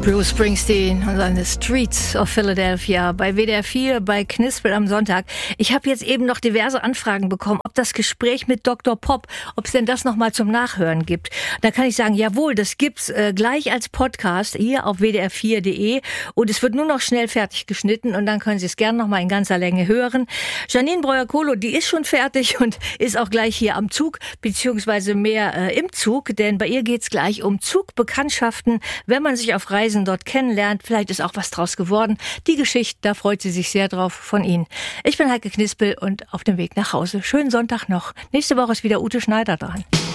Bruce Springsteen und seine Streets of Philadelphia bei WDR 4 bei Knispel am Sonntag. Ich habe jetzt eben noch diverse Anfragen bekommen, ob das Gespräch mit Dr. Pop, ob es denn das nochmal zum Nachhören gibt. Da kann ich sagen, jawohl, das gibt's gleich als Podcast hier auf wdr4.de und es wird nur noch schnell fertig geschnitten und dann können Sie es gerne nochmal in ganzer Länge hören. Janine Breuer-Kohlo, die ist schon fertig und ist auch gleich hier am Zug, beziehungsweise mehr im Zug, denn bei ihr geht's gleich um Zugbekanntschaften, wenn man sich auf Reisen dort kennenlernt. Vielleicht ist auch was draus geworden. Die Geschichte, da freut sie sich sehr drauf von Ihnen. Ich bin Heike Knispel und auf dem Weg nach Hause. Schönen Sonntag noch. Nächste Woche ist wieder Ute Schneider dran.